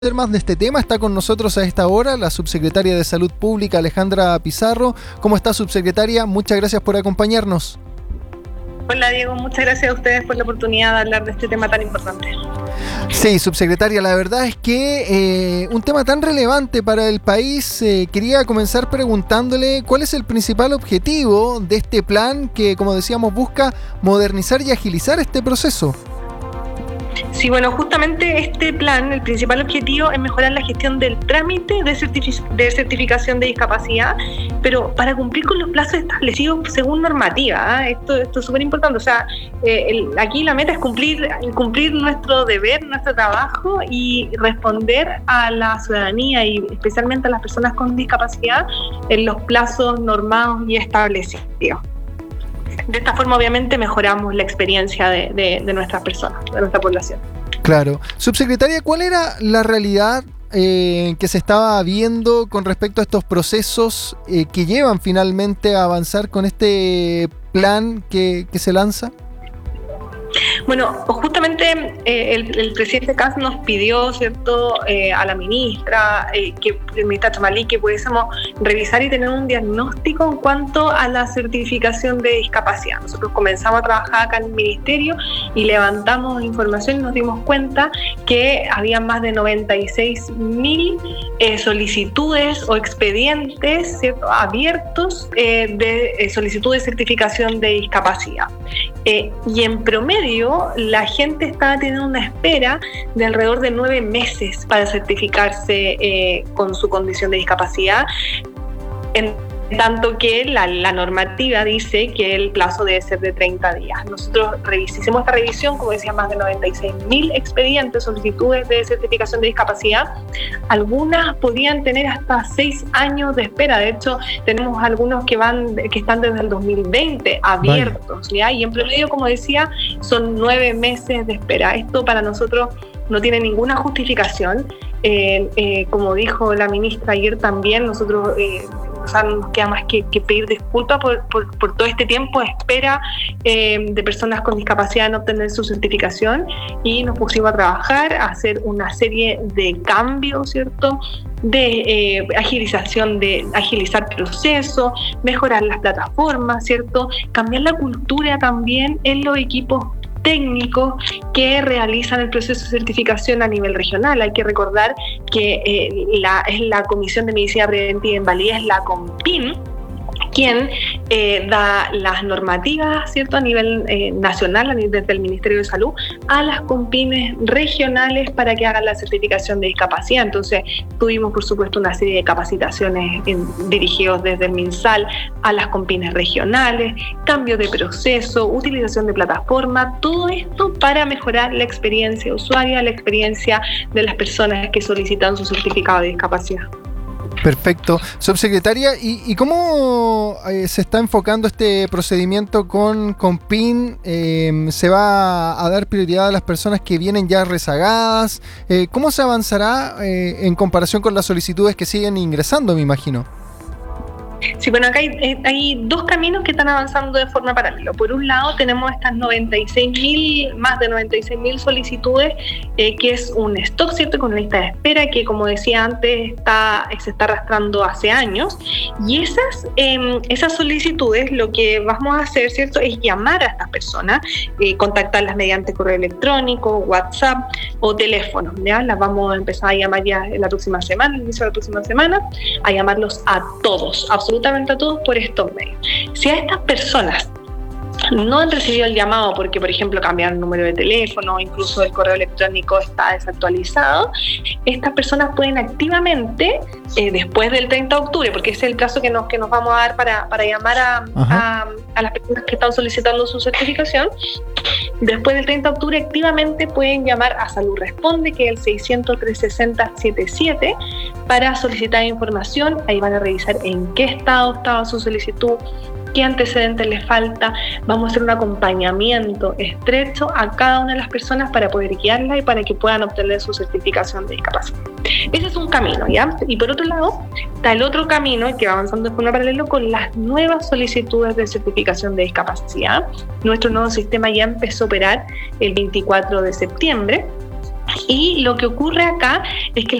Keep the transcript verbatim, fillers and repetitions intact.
Más de este tema, está con nosotros a esta hora la subsecretaria de Salud Pública, Alejandra Pizarro. ¿Cómo está, subsecretaria? Muchas gracias por acompañarnos. Hola, Diego, muchas gracias a ustedes por la oportunidad de hablar de este tema tan importante. Sí, subsecretaria, la verdad es que eh, un tema tan relevante para el país, eh, quería comenzar preguntándole cuál es el principal objetivo de este plan que, como decíamos, busca modernizar y agilizar este proceso. Sí, bueno, justamente este plan, el principal objetivo es mejorar la gestión del trámite de, certific- de certificación de discapacidad, pero para cumplir con los plazos establecidos según normativa. ¿eh? Esto, esto es súper importante. O sea, eh, el, aquí la meta es cumplir, cumplir nuestro deber, nuestro trabajo y responder a la ciudadanía y especialmente a las personas con discapacidad en los plazos normados y establecidos. De esta forma, obviamente, mejoramos la experiencia de, de, de nuestras personas, de nuestra población. Claro. Subsecretaria, ¿cuál era la realidad eh, que se estaba viendo con respecto a estos procesos eh, que llevan finalmente a avanzar con este plan que, que se lanza? Bueno, justamente eh, el, el presidente Kast nos pidió, ¿cierto?, eh, a la ministra, eh, que, el ministra Chamalí, que pudiésemos revisar y tener un diagnóstico en cuanto a la certificación de discapacidad. Nosotros comenzamos a trabajar acá en el ministerio y levantamos información y nos dimos cuenta que había más de noventa y seis mil eh, solicitudes o expedientes, ¿cierto?, abiertos eh, de eh, solicitud de certificación de discapacidad. Eh, y en promedio la gente estaba teniendo una espera de alrededor de nueve meses para certificarse eh, con su condición de discapacidad, en tanto que la, la normativa dice que el plazo debe ser de treinta días. Nosotros revis- hicimos esta revisión, como decía, más de noventa y seis mil expedientes, solicitudes de certificación de discapacidad. Algunas podían tener hasta seis años de espera. De hecho, tenemos algunos que van, que están desde el dos mil veinte abiertos, ¿ya? Y en promedio, como decía, son nueve meses de espera. Esto para nosotros no tiene ninguna justificación. Eh, eh, como dijo la ministra ayer también, nosotros eh, o sea, no nos queda más que, que pedir disculpas por, por, por todo este tiempo de espera eh, de personas con discapacidad en obtener su certificación, y nos pusimos a trabajar, a hacer una serie de cambios, ¿cierto?, de eh, agilización, de agilizar procesos, mejorar las plataformas, ¿cierto?, cambiar la cultura también en los equipos técnicos que realizan el proceso de certificación a nivel regional. Hay que recordar que eh, la, es la Comisión de Medicina Preventiva e Invalidez, la COMPIN, quien eh, da las normativas, ¿cierto?, a nivel eh, nacional, a nivel desde el Ministerio de Salud, a las COMPINes regionales para que hagan la certificación de discapacidad. Entonces, tuvimos, por supuesto, una serie de capacitaciones en, dirigidos desde el MinSal a las COMPINes regionales, cambio de proceso, utilización de plataforma, todo esto para mejorar la experiencia usuaria, la experiencia de las personas que solicitan su certificado de discapacidad. Perfecto. Subsecretaria, ¿y, y cómo eh, se está enfocando este procedimiento con, con P I N? Eh, ¿Se va a dar prioridad a las personas que vienen ya rezagadas? Eh, ¿Cómo se avanzará eh, en comparación con las solicitudes que siguen ingresando, me imagino? Sí, bueno, acá hay, hay dos caminos que están avanzando de forma paralela. Por un lado, tenemos estas noventa y seis mil, más de noventa y seis mil solicitudes, eh, que es un stock, ¿cierto?, con lista de espera, que, como decía antes, está, se está arrastrando hace años. Y esas, eh, esas solicitudes, lo que vamos a hacer, ¿cierto?, es llamar a estas personas, eh, contactarlas mediante correo electrónico, WhatsApp o teléfono, ¿ya? Las vamos a empezar a llamar ya en la próxima semana, el inicio de la próxima semana, a llamarlos a todos, absolutamente absolutamente a todos por estos medios. Si a estas personas no han recibido el llamado porque, por ejemplo, cambiaron el número de teléfono, incluso el correo electrónico está desactualizado, estas personas pueden activamente, eh, después del treinta de octubre, porque ese es el plazo que nos, que nos vamos a dar para, para llamar a, a, a las personas que están solicitando su certificación, después del treinta de octubre activamente pueden llamar a Salud Responde, que es el seiscientos tres sesenta setenta y siete, para solicitar información. Ahí van a revisar en qué estado estaba su solicitud, qué antecedentes les falta. Vamos a hacer un acompañamiento estrecho a cada una de las personas para poder guiarla y para que puedan obtener su certificación de discapacidad. Ese es un camino, ¿ya? Y por otro lado, está el otro camino que va avanzando de forma paralela con las nuevas solicitudes de certificación de discapacidad. Nuestro nuevo sistema ya empezó a operar el veinticuatro de septiembre. Y lo que ocurre acá es que